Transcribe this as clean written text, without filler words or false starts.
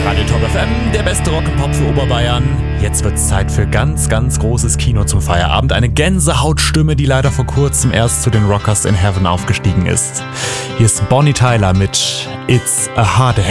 Radio Top FM, der beste Rock und Pop für Oberbayern. Jetzt wird's Zeit für ganz, ganz großes Kino zum Feierabend. Eine Gänsehautstimme, die leider vor kurzem erst zu den Rockers in Heaven aufgestiegen ist. Hier ist Bonnie Tyler mit It's a Hard